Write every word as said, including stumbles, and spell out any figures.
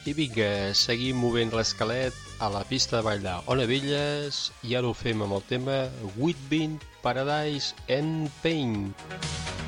I vinga, seguim movent l'esquelet a la pista de ball d'Ona Velles i ara ho fem amb el tema Whitbean Paradise and Pain.